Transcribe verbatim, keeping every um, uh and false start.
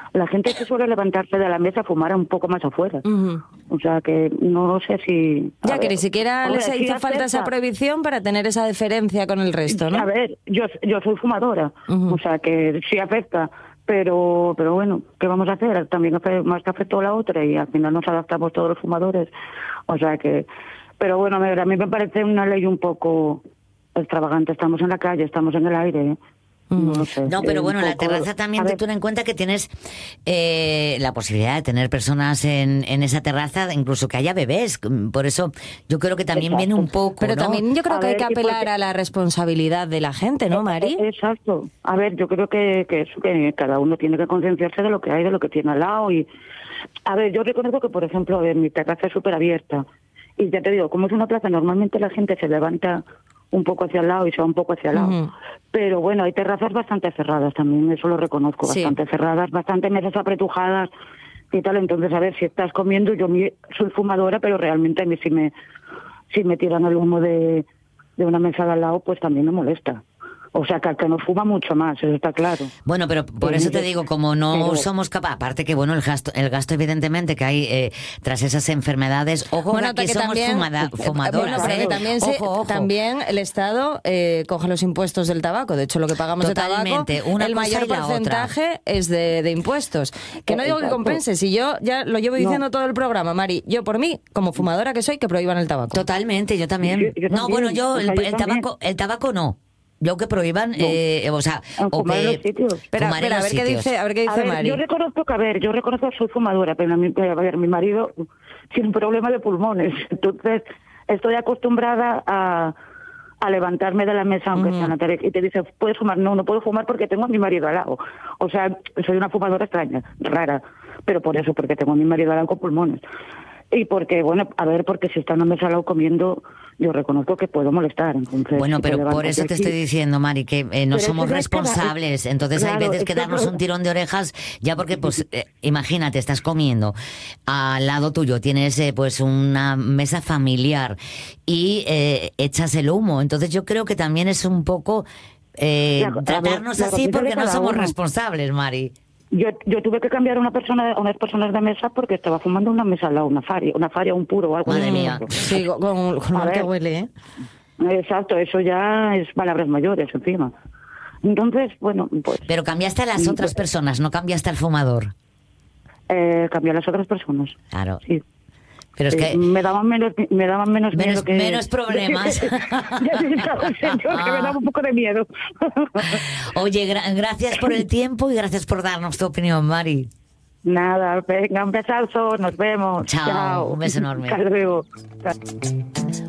la gente que suele levantarse de la mesa a fumar un poco más afuera. Uh-huh. O sea, que no sé si... Ya, ver, que ni siquiera les hizo falta acepta. esa prohibición para tener esa deferencia con el resto, ¿no? A ver, yo, yo soy fumadora, uh-huh. o sea, que sí afecta, pero pero bueno, ¿qué vamos a hacer? También más que afectó la otra y al final nos adaptamos todos los fumadores. O sea que... Pero bueno, a mí me parece una ley un poco extravagante. Estamos en la calle, estamos en el aire, ¿eh? No, sé, no, pero bueno, la terraza también te ten en cuenta que tienes eh, la posibilidad de tener personas en, en esa terraza, incluso que haya bebés. Por eso yo creo que también Exacto. viene un poco, Pero ¿no? también yo creo a que ver, hay que apelar porque... a la responsabilidad de la gente, ¿no, Mari? Exacto. A ver, yo creo que, que eso, que cada uno tiene que concienciarse de lo que hay, de lo que tiene al lado. Y a ver, yo reconozco que, por ejemplo, a ver, mi terraza es súper abierta. Y ya te digo, como es una plaza, normalmente la gente se levanta un poco hacia el lado y se va un poco hacia el lado. Uh-huh. Pero bueno, hay terrazas bastante cerradas también, eso lo reconozco, sí. bastante cerradas, bastante mesas apretujadas y tal. Entonces, a ver, si estás comiendo, yo soy fumadora, pero realmente a mí si me, si me tiran el humo de, de una mesa de al lado, pues también me molesta. O sea, que, que no fuma mucho más, eso está claro. Bueno, pero por eso te digo, como no pero... somos capaces, aparte que, bueno, el gasto, el gasto evidentemente que hay eh, tras esas enfermedades, ojo, bueno, que, que somos también, fumada, fumadoras. Bueno, ¿eh? también, se, ojo, ojo. también el Estado eh, coge los impuestos del tabaco. De hecho, lo que pagamos Totalmente, de tabaco, una el mayor porcentaje otra. es de, de impuestos. Que no digo Exacto. que compense, si yo ya lo llevo diciendo no. todo el programa, Mari, yo por mí, como fumadora que soy, que prohíban el tabaco. Totalmente, yo también. Yo, yo no, también. bueno, yo, o sea, el, yo el tabaco, el tabaco no. Yo que prohíban, no. eh, o sea, o que... Los sitios. Espera, espera, a ver qué dice, a ver qué dice a ver, Mari. Yo reconozco que, a ver, yo reconozco que soy fumadora, pero a, mí, a ver, mi marido tiene un problema de pulmones, entonces estoy acostumbrada a, a levantarme de la mesa, aunque uh-huh. sea Natalia, y te dice, ¿puedes fumar? No, no puedo fumar porque tengo a mi marido al lado. O sea, soy una fumadora extraña, rara, pero por eso, porque tengo a mi marido al lado con pulmones. Y porque, bueno, a ver, porque si está en una mesa al lado comiendo, yo reconozco que puedo molestar. Entonces, bueno, si pero por eso te estoy diciendo, Mari, que eh, no pero somos responsables. Es, entonces claro, hay veces que darnos un tirón de orejas, ya porque, pues, eh, imagínate, estás comiendo, al lado tuyo tienes, eh, pues, una mesa familiar y eh, echas el humo. Entonces yo creo que también es un poco eh, la, tratarnos la, la, así porque no somos uno. responsables, Mari. Yo yo tuve que cambiar a una persona, a unas personas de mesa porque estaba fumando una mesa al lado, una faria, una faria, un puro o algo. Madre mía. Sí, con, con, con mal que huele, ¿eh? Exacto, eso ya es palabras mayores encima. Entonces, bueno, pues... Pero cambiaste a las otras personas, no cambiaste al fumador. Eh, cambié a las otras personas. Claro. Sí. Pero es que... Eh, me daban menos, me daban menos, menos miedo que... Menos problemas. Ya sí, claro, que me daba un poco de miedo. Oye, gra- gracias por el tiempo y gracias por darnos tu opinión, Mari. Nada, venga, un besazo, nos vemos. Chao, Chao. un beso enorme. Hasta luego. Chao.